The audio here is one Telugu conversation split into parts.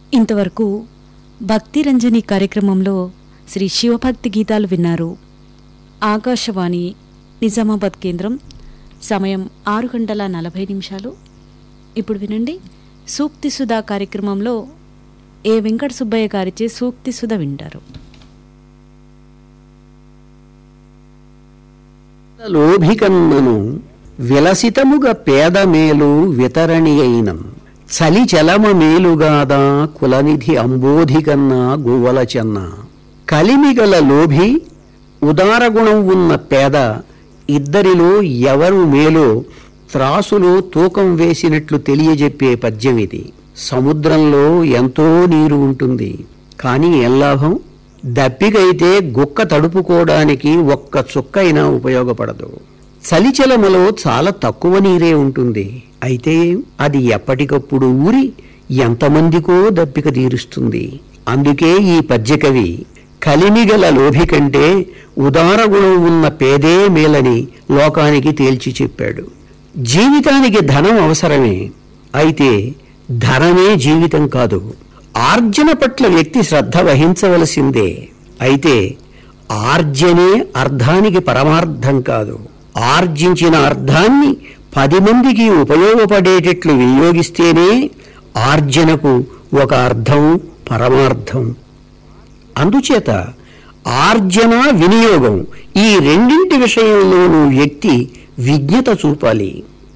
ఇంతవరకు భక్తి రంజని కార్యక్రమంలో శ్రీ శివభక్తి గీతాలు విన్నారు. ఆకాశవాణి నిజామాబాద్ కేంద్రం. సమయం 6:40. ఇప్పుడు వినండి సూక్తి సుధా కార్యక్రమంలో ఏ వెంకట సుబ్బయ్య గారిచే సూక్తి సుధ వింటారు. లోభికన్నను విలసితముగ పేదమేలు వితరణి అయినం చలి చలమ మేలుగాదా కులనిధి అంబోధికన్నా గువ్వల చెన్న. కలిమిగల లోభి ఉదారగుణం ఉన్న పేద ఇద్దరిలో ఎవరు మేలో త్రాసులో తూకం వేసినట్లు తెలియజెప్పే పద్యం ఇది. సముద్రంలో ఎంతో నీరు ఉంటుంది, కానీ ఏం లాభం? దప్పికైతే గుక్క తడుపుకోవడానికి ఒక్క చుక్కైనా ఉపయోగపడదు. చలిచలములో చాలా తక్కువ నీరే ఉంటుంది, అయితే అది ఎప్పటికప్పుడు ఊరి ఎంతమందికో దప్పిక తీరుస్తుంది. అందుకే ఈ పద్యకవి కలిమిగల లోభి కంటే ఉదారగుణం ఉన్న పేదే మేలని లోకానికి తేల్చి చెప్పాడు. జీవితానికి ధనం అవసరమే, అయితే ధనమే జీవితం కాదు. ఆర్జన పట్ల వ్యక్తి శ్రద్ధ వహించవలసిందే, అయితే ఆర్జనే అర్థానికి పరమార్థం కాదు. ఆర్జించిన అర్థాన్ని 10 మందికి ఉపయోగపడేటట్లు వినియోగిస్తేనే ఆర్జనకు ఒక అర్థం, పరమార్థం. అందుచేత ఆర్జన, వినియోగం ఈ రెండింటి విషయంలోనూ వ్యక్తి విజ్ఞత చూపాలి.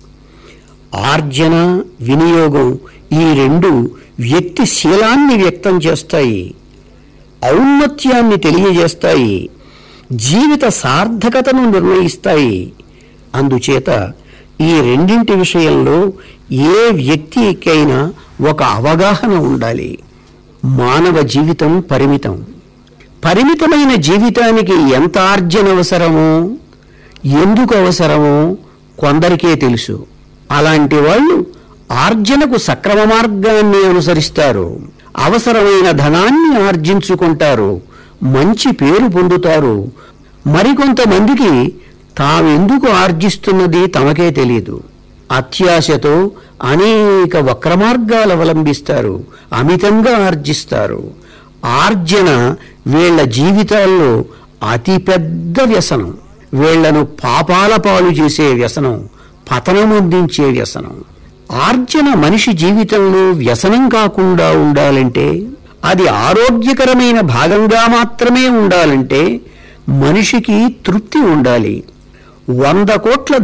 ఆర్జన, వినియోగం ఈ రెండు వ్యక్తి శీలాన్ని వ్యక్తం చేస్తాయి, ఔన్నత్యాన్ని తెలియజేస్తాయి, జీవిత సార్థకతను నిర్ణయిస్తాయి. అందుచేత ఈ రెండింటి విషయంలో ఏ వ్యక్తికైనా ఒక అవగాహన ఉండాలి. మానవ జీవితం పరిమితం. పరిమితమైన జీవితానికి ఎంత ఆర్జన అవసరమో, ఎందుకు అవసరమో కొందరికే తెలుసు. అలాంటి వాళ్ళు ఆర్జనకు సక్రమ మార్గాన్ని అనుసరిస్తారు, అవసరమైన ధనాన్ని ఆర్జించుకుంటారు, మంచి పేరు పొందుతారు. మరికొంతమందికి తామెందుకు ఆర్జిస్తున్నది తమకే తెలియదు. అత్యాశతో అనేక వక్రమార్గాలు అవలంబిస్తారు, అమితంగా ఆర్జిస్తారు. ఆర్జన వీళ్ల జీవితాల్లో అతిపెద్ద వ్యసనం. వీళ్లను పాపాల పాలు చేసే వ్యసనం, పతనమందించే వ్యసనం. ఆర్జన మనిషి జీవితంలో వ్యసనం కాకుండా ఉండాలంటే, అది ఆరోగ్యకరమైన భాగంగా మాత్రమే ఉండాలంటే మనిషికి తృప్తి ఉండాలి. 100 కోట్ల